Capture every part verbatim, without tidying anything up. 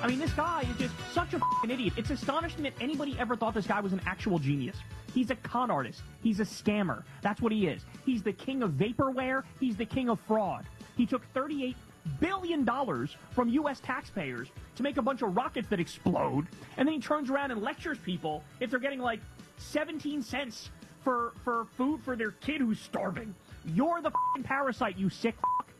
I mean, this guy is just such a f***ing idiot. It's astonishing that anybody ever thought this guy was an actual genius. He's a con artist. He's a scammer. That's what he is. He's the king of vaporware. He's the king of fraud. He took thirty-eight billion dollars from U S taxpayers to make a bunch of rockets that explode, and then he turns around and lectures people if they're getting like seventeen cents for, for food for their kid who's starving. You're the f***ing parasite, you sick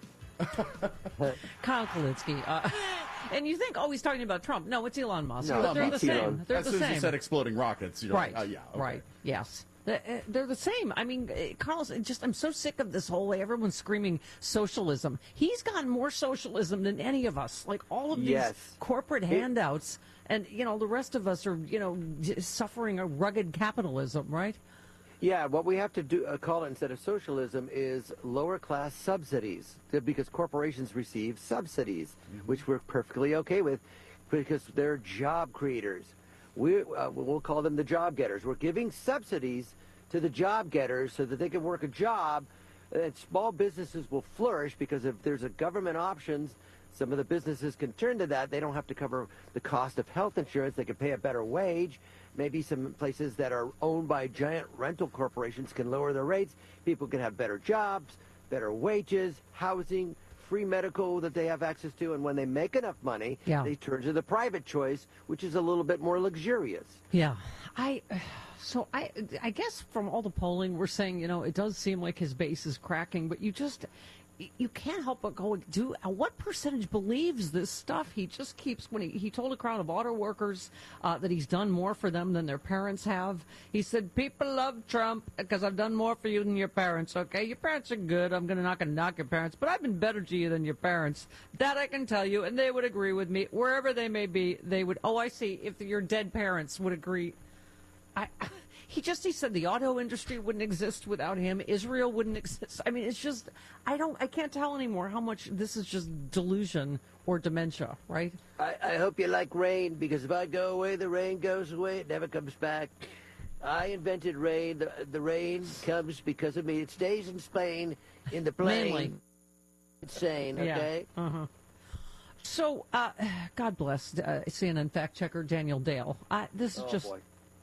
f***. Kyle Kulinski. Uh, and you think, oh, he's talking about Trump. No, it's Elon Musk. No, but they're the same. Elon. They're as the soon same. as you said exploding rockets, you're right. like, oh, yeah, okay. Right. Yes. They're the same. I mean, Carl's just, I'm so sick of this whole way. Everyone's screaming socialism. He's gotten more socialism than any of us. Like all of these Yes. corporate It- handouts. And, you know, the rest of us are, you know, suffering a rugged capitalism, right? Yeah, what we have to do uh, call it instead of socialism is lower class subsidies, because corporations receive subsidies, mm-hmm. which we're perfectly okay with, because they're job creators. We uh, we'll call them the job getters. We're giving subsidies to the job getters so that they can work a job, and small businesses will flourish because if there's a government options, some of the businesses can turn to that. They don't have to cover the cost of health insurance. They can pay a better wage. Maybe some places that are owned by giant rental corporations can lower their rates. People can have better jobs, better wages, housing, free medical that they have access to. And when they make enough money, yeah. they turn to the private choice, which is a little bit more luxurious. Yeah. I... So I, I guess from all the polling, we're saying, you know, it does seem like his base is cracking, but you just, you can't help but go, do, what percentage believes this stuff? He just keeps, when he, he told a crowd of auto workers uh, that he's done more for them than their parents have. He said, people love Trump because I've done more for you than your parents, okay? Your parents are good. I'm going to not gonna knock your parents, but I've been better to you than your parents. That I can tell you, and they would agree with me. Wherever they may be, they would, oh, I see, if your dead parents would agree. I, he just, he said the auto industry wouldn't exist without him. Israel wouldn't exist. I mean, it's just, I don't, I can't tell anymore how much this is just delusion or dementia, right? I, I hope you like rain, because if I go away, the rain goes away. It never comes back. I invented rain. The, the rain comes because of me. It stays in Spain in the plane. Mainly. Insane, okay? Yeah. Uh-huh. So, uh, God bless uh, C N N fact checker Daniel Dale. Uh, this is Oh, just... boy.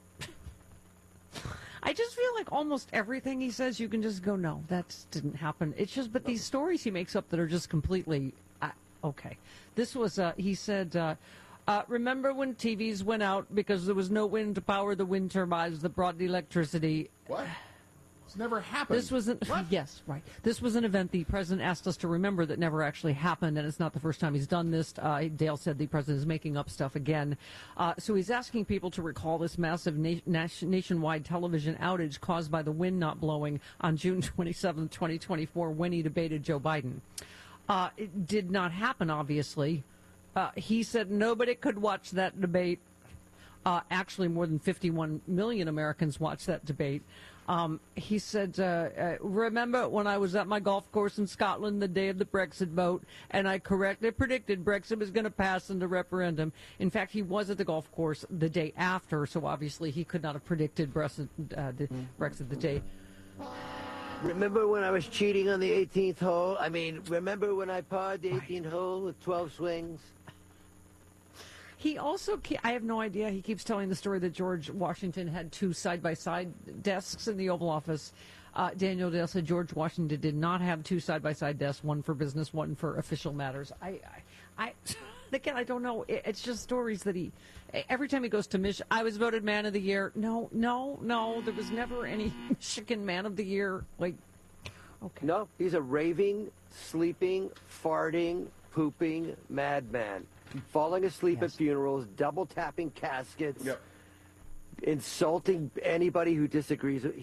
I just feel like almost everything he says, you can just go, no, that didn't happen. It's just, but these stories he makes up that are just completely, uh, okay. This was, uh, he said, uh, uh, remember when T Vs went out because there was no wind to power the wind turbines that brought the electricity? What? It's never happened. This was an, yes, right. This was an event the president asked us to remember that never actually happened, and it's not the first time he's done this. Uh, Dale said the president is making up stuff again. Uh, so he's asking people to recall this massive na- nation- nationwide television outage caused by the wind not blowing on June twenty-seventh, twenty twenty-four, when he debated Joe Biden. Uh, it did not happen, obviously. Uh, he said nobody could watch that debate. Uh, actually, more than fifty-one million Americans watched that debate. Um, he said, uh, uh, remember when I was at my golf course in Scotland the day of the Brexit vote, and I correctly predicted Brexit was going to pass in the referendum. In fact, he was at the golf course the day after, so obviously he could not have predicted Brexit, uh, the, Brexit the day. Remember when I was cheating on the eighteenth hole? I mean, remember when I parred the eighteenth right. hole with twelve swings? He also, I have no idea, he keeps telling the story that George Washington had two side-by-side desks in the Oval Office. Uh, Daniel Dale said George Washington did not have two side-by-side desks, one for business, one for official matters. I, I, I again, I don't know. It, it's just stories that he, every time he goes to Michigan, I was voted Man of the Year. No, no, no, there was never any Michigan Man of the Year. Like, okay. No, he's a raving, sleeping, farting, pooping madman. Falling asleep yes. at funerals, double tapping caskets, yep. insulting anybody who disagrees.